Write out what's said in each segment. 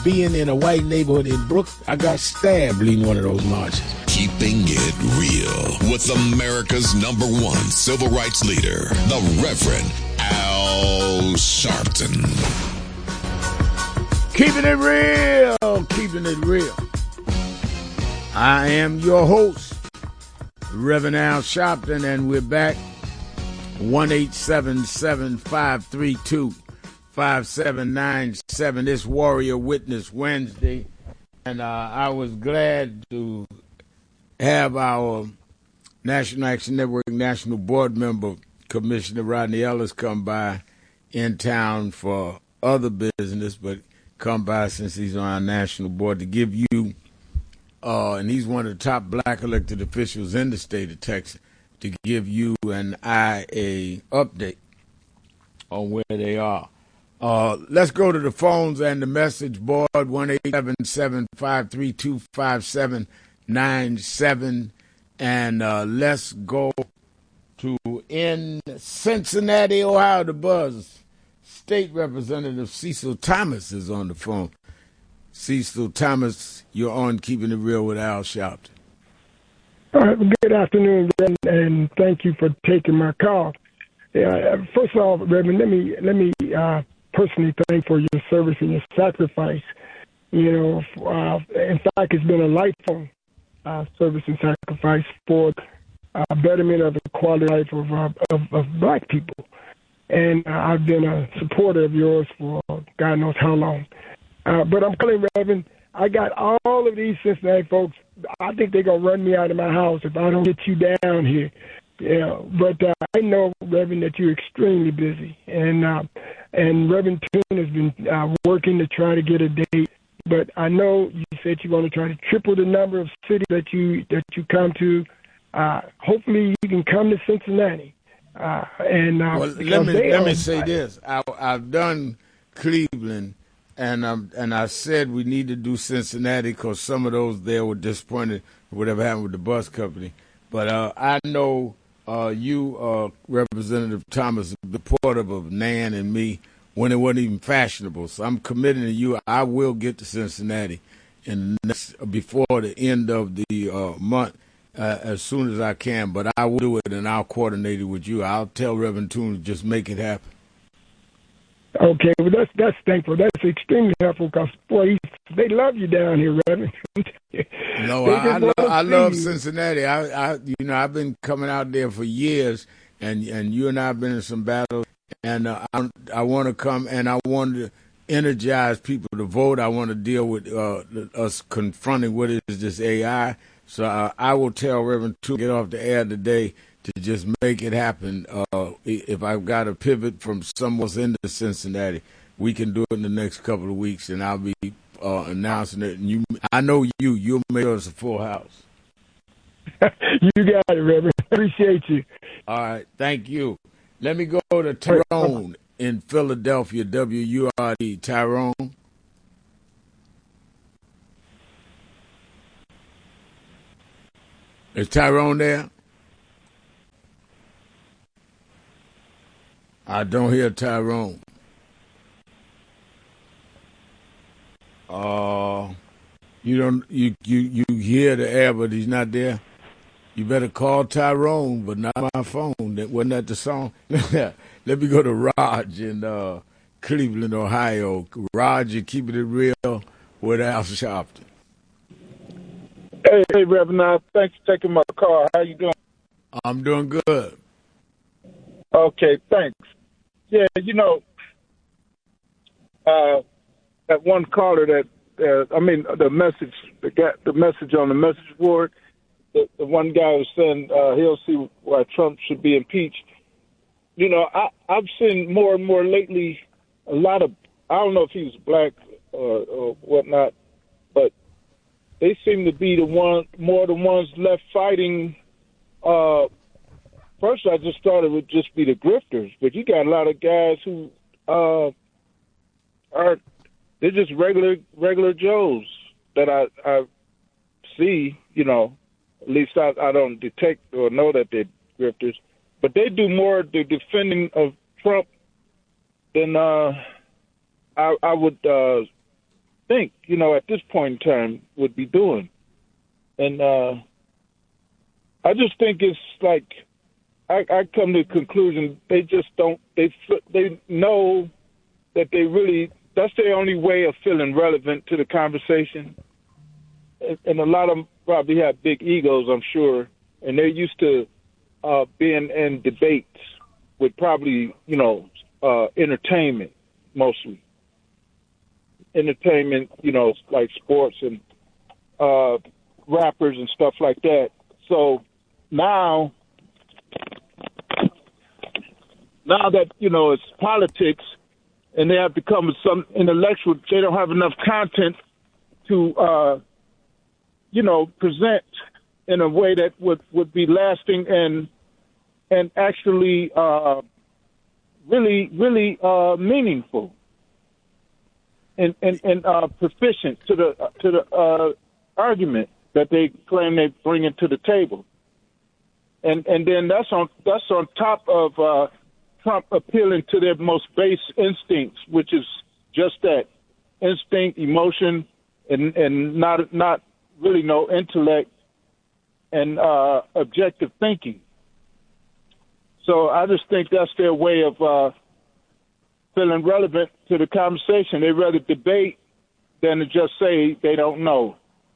being in a white neighborhood in Brooklyn. I got stabbed leading one of those marches. Keeping it real with America's #1 civil rights leader, the Reverend Al Sharpton. Keeping it real, keeping it real. I am your host, Reverend Al Sharpton, and we're back. 1-877-532-5797. This Warrior Witness Wednesday, and I was glad to have our National Action Network National Board member, Commissioner Rodney Ellis, come by in town for other business, but come by since he's on our national board to give you, and he's one of the top black elected officials in the state of Texas, to give you and I a update on where they are. Let's go to the phones and the message board, 1-877-532-5797, and let's go to in Cincinnati, Ohio, the Buzz. State Representative Cecil Thomas is on the phone. Cecil Thomas, you're on Keeping It Real with Al Sharpton. All right, well, good afternoon, Reverend, and thank you for taking my call. First of all, Reverend, let me personally thank for your service and your sacrifice. You know, in fact, it's been a lifelong service and sacrifice for betterment of the quality of life of black people. And I've been a supporter of yours for God knows how long. But I'm calling, Reverend, I got all of these Cincinnati folks. I think they're going to run me out of my house if I don't get you down here. Yeah, but I know, Reverend, that you're extremely busy. And Reverend Toon has been working to try to get a date. But I know you said you're going to try to triple the number of cities that you come to. Hopefully you can come to Cincinnati. Well, let me say this. I've done Cleveland. And I said we need to do Cincinnati because some of those there were disappointed with whatever happened with the bus company. But I know you, Representative Thomas, supportive of Nan and me when it wasn't even fashionable. So I'm committing to you. I will get to Cincinnati before the end of the month as soon as I can. But I will do it, and I'll coordinate it with you. I'll tell Reverend Toon to just make it happen. Okay, well that's thankful. That's extremely helpful because boy, they love you down here, Reverend. No, I love Cincinnati. I've been coming out there for years, and you and I have been in some battles, and I want to come and I want to energize people to vote. I want to deal with us confronting what is this AI. So I will tell Reverend to get off the air today to just make it happen. If I've got to pivot from somewhere else into Cincinnati, we can do it in the next couple of weeks, and I'll be announcing it. And I know you'll make us a full house. You got it, Reverend. Appreciate you. All right, thank you. Let me go to Tyrone in Philadelphia, WURD. Tyrone. Is Tyrone there? I don't hear Tyrone. You hear the air, but he's not there. You better call Tyrone, but not my phone. Wasn't that the song? Let me go to Raj in Cleveland, Ohio. Raj, you're keeping it real with Al Sharpton. Hey, Reverend. Thanks for taking my call. How you doing? I'm doing good. Okay, thanks. Yeah, that one caller the message on the message board, the one guy was saying he'll see why Trump should be impeached. I've seen more and more lately a lot of, I don't know if he was black or whatnot, but they seem to be the ones left fighting. First, I just thought it would just be the grifters, but you got a lot of guys who they're just regular Joes that I see. At least I don't detect or know that they're grifters, but they do more the defending of Trump than I would think, at this point in time would be doing. And I just think it's like I come to the conclusion they just don't. They know that that's their only way of feeling relevant to the conversation. And a lot of them probably have big egos, I'm sure, and they're used to being in debates with probably entertainment mostly. Entertainment, like sports and rappers and stuff like that. So now that, it's politics and they have become some intellectual, they don't have enough content to, present in a way that would be lasting and actually really meaningful and proficient to the argument that they claim they bring it to the table. And then that's on top of Trump appealing to their most base instincts, which is just that instinct, emotion, and not really no intellect and objective thinking. So I just think that's their way of feeling relevant to the conversation. They'd rather debate than to just say they don't know.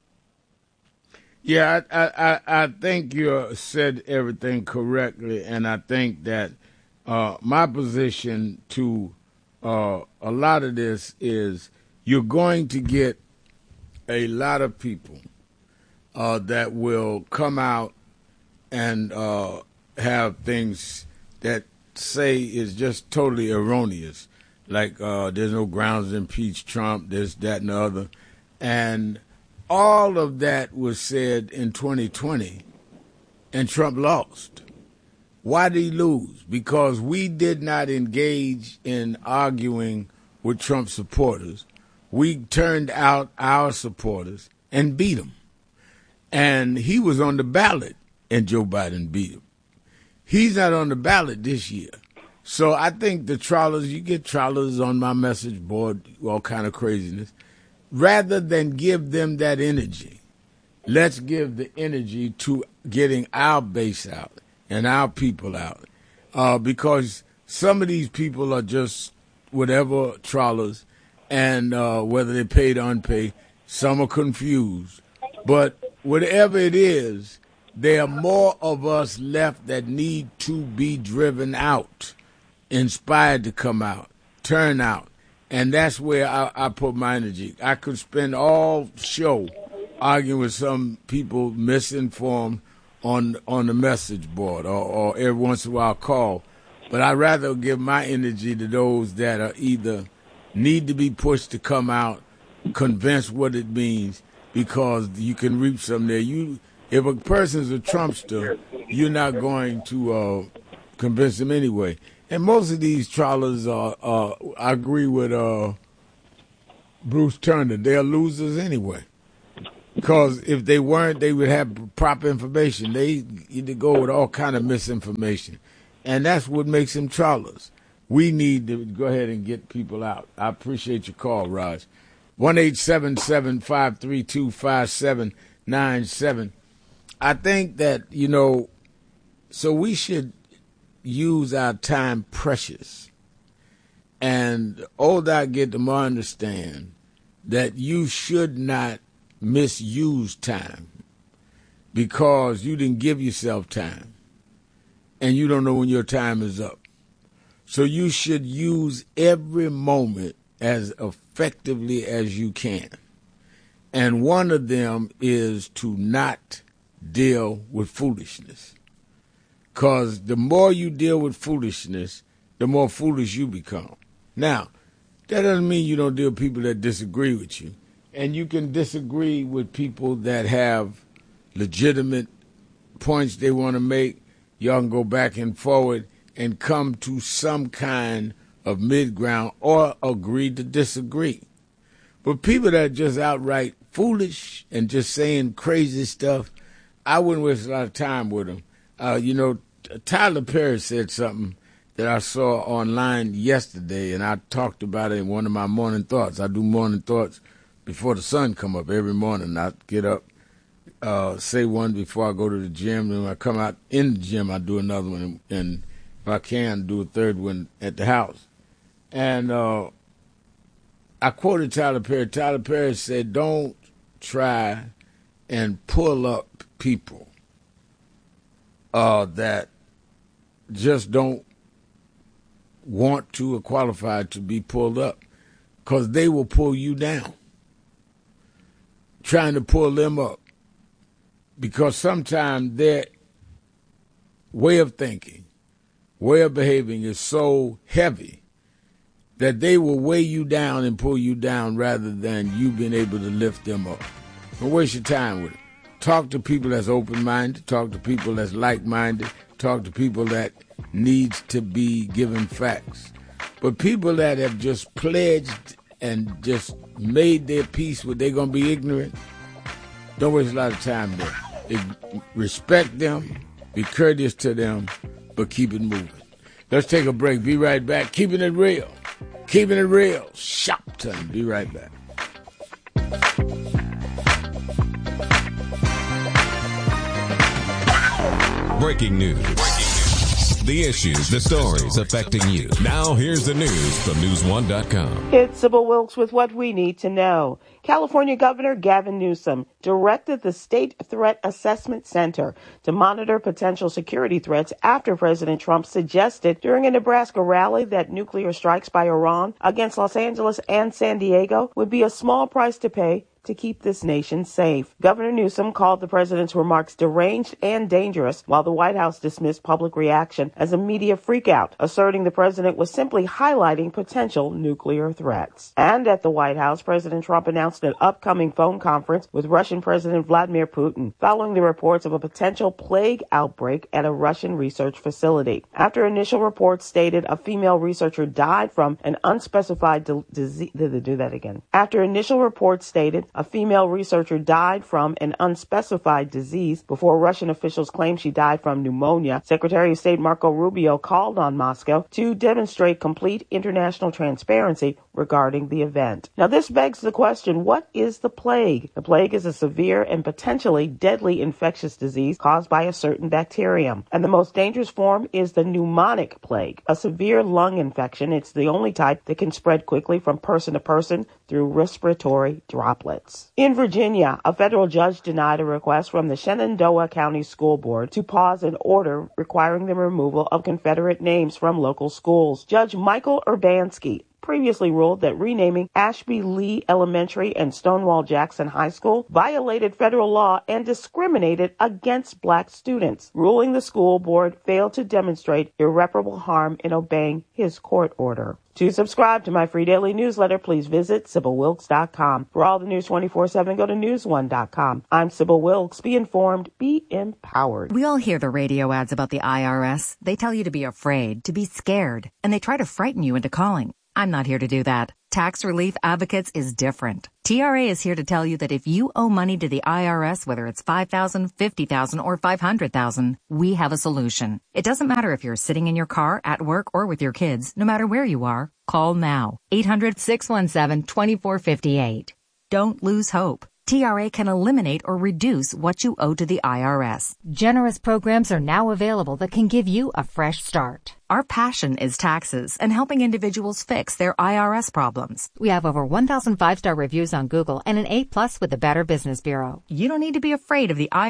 Yeah, I think you said everything correctly, and I think that my position to a lot of this is you're going to get a lot of people that will come out and have things that say is just totally erroneous, like there's no grounds to impeach Trump, this, that, and the other. And all of that was said in 2020, and Trump lost. Why did he lose? Because we did not engage in arguing with Trump supporters. We turned out our supporters and beat them. And he was on the ballot, and Joe Biden beat him. He's not on the ballot this year. So I think the trawlers, you get trawlers on my message board, all kind of craziness. Rather than give them that energy, let's give the energy to getting our base out and our people out. Because some of these people are just whatever trawlers, and whether they paid or unpaid, some are confused. But whatever it is, there are more of us left that need to be driven out, inspired to come out, turn out. And that's where I put my energy. I could spend all show arguing with some people misinformed on the message board or every once in a while call. But I'd rather give my energy to those that are either need to be pushed to come out, convinced what it means, because you can reap some there. If a person's a Trumpster, you're not going to convince them anyway. And most of these trawlers I agree with Bruce Turner. They're losers anyway. Because if they weren't, they would have proper information. They either go with all kind of misinformation. And that's what makes them trawlers. We need to go ahead and get people out. I appreciate your call, Raj. 1-877-532-5797. I think that, so we should use our time precious. And the older I get, the more I understand that you should not misuse time, because you didn't give yourself time and you don't know when your time is up. So you should use every moment as effectively as you can. And one of them is to not deal with foolishness. Because the more you deal with foolishness, the more foolish you become. Now, that doesn't mean you don't deal with people that disagree with you. And you can disagree with people that have legitimate points they want to make. Y'all can go back and forward and come to some kind of mid-ground or agree to disagree. But people that are just outright foolish and just saying crazy stuff, I wouldn't waste a lot of time with them. Tyler Perry said something that I saw online yesterday, and I talked about it in one of my morning thoughts. I do morning thoughts before the sun come up every morning. I get up, say one before I go to the gym. Then when I come out in the gym, I do another one. And if I can, do a third one at the house. And I quoted Tyler Perry. Tyler Perry said, don't try and pull up people that just don't want to or qualify to be pulled up, because they will pull you down, trying to pull them up, because sometimes their way of thinking, way of behaving is so heavy that they will weigh you down and pull you down rather than you being able to lift them up. Don't waste your time with it. Talk to people that's open-minded. Talk to people that's like-minded. Talk to people that needs to be given facts. But people that have just pledged and just made their peace with they're going to be ignorant, don't waste a lot of time there. Respect them, be courteous to them, but keep it moving. Let's take a break. Be right back. Keeping it real. Keeping it real. Shopton. Be right back. Breaking news. The issues, the stories affecting you. Now here's the news from News1.com. It's Sybil Wilkes with what we need to know. California Governor Gavin Newsom directed the State Threat Assessment Center to monitor potential security threats after President Trump suggested during a Nebraska rally that nuclear strikes by Iran against Los Angeles and San Diego would be a small price to pay to keep this nation safe. Governor Newsom called the president's remarks deranged and dangerous, while the White House dismissed public reaction as a media freakout, asserting the president was simply highlighting potential nuclear threats. And at the White House, President Trump announced an upcoming phone conference with Russian President Vladimir Putin, following the reports of a potential plague outbreak at a Russian research facility. After initial reports stated a female researcher died from an unspecified disease. After initial reports stated a female researcher died from an unspecified disease before Russian officials claimed she died from pneumonia, Secretary of State Marco Rubio called on Moscow to demonstrate complete international transparency regarding the event. Now, this begs the question, what is the plague? The plague is a severe and potentially deadly infectious disease caused by a certain bacterium. And the most dangerous form is the pneumonic plague, a severe lung infection. It's the only type that can spread quickly from person to person through respiratory droplets. In Virginia, a federal judge denied a request from the Shenandoah County School Board to pause an order requiring the removal of Confederate names from local schools. Judge Michael Urbanski previously ruled that renaming Ashby Lee Elementary and Stonewall Jackson High School violated federal law and discriminated against black students, ruling the school board failed to demonstrate irreparable harm in obeying his court order. To subscribe to my free daily newsletter, please visit SybilWilkes.com. For all the news 24/7, go to News1.com. I'm Sybil Wilkes. Be informed, be empowered. We all hear the radio ads about the IRS. They tell you to be afraid, to be scared, and they try to frighten you into calling. I'm not here to do that. Tax Relief Advocates is different. TRA is here to tell you that if you owe money to the IRS, whether it's $5,000, $50,000, or $500,000, we have a solution. It doesn't matter if you're sitting in your car, at work, or with your kids. No matter where you are, call now. 800-617-2458. Don't lose hope. TRA can eliminate or reduce what you owe to the IRS. Generous programs are now available that can give you a fresh start. Our passion is taxes and helping individuals fix their IRS problems. We have over 1,000 5-star reviews on Google and an A+ with the Better Business Bureau. You don't need to be afraid of the IRS.